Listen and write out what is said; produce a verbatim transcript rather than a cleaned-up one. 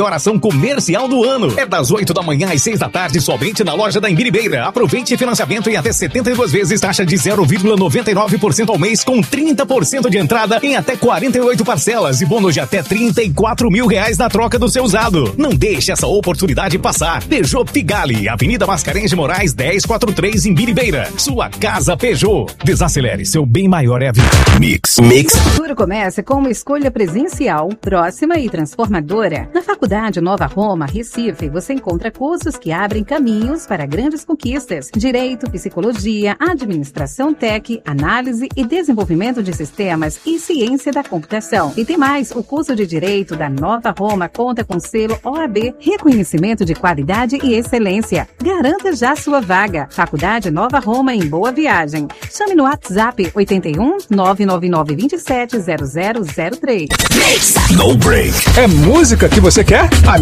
Oração comercial do ano. É das oito da manhã às seis da tarde, somente na loja da Imbiribeira. Aproveite financiamento em até setenta e duas vezes, taxa de zero vírgula noventa e nove por cento ao mês, com trinta por cento de entrada em até quarenta e oito parcelas e bônus de até trinta e quatro mil reais na troca do seu usado. Não deixe essa oportunidade passar. Peugeot Pigalle, Avenida Mascarenhas de Moraes, dez quarenta e três, Imbiribeira. Sua casa Peugeot. Desacelere, seu bem maior é a vida. Mix. Mix. O futuro começa com uma escolha presencial, próxima e transformadora. Na Faculdade Nova Roma, Recife, você encontra cursos que abrem caminhos para grandes conquistas. Direito, Psicologia, Administração Tech, Análise e Desenvolvimento de Sistemas e Ciência da Computação. E tem mais, o curso de Direito da Nova Roma conta com selo O A B, reconhecimento de qualidade e excelência. Garanta já sua vaga. Faculdade Nova Roma em Boa Viagem. Chame no WhatsApp oito um, nove nove nove dois sete, zero zero zero três. No break. É música que você quer? A